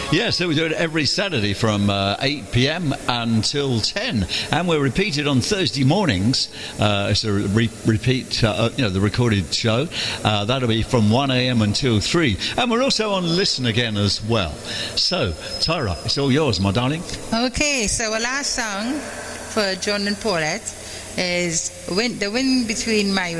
Yeah, so we do it every Saturday from 8 p.m. until 10, and we're repeated on Thursday mornings. It's a repeat, the recorded show. That'll be from 1 a.m. until 3, and we're also on Listen Again as well. So, Tyra, it's all yours, my darling. Okay, so our last song for John and Paulette is The Wind Between My Wings.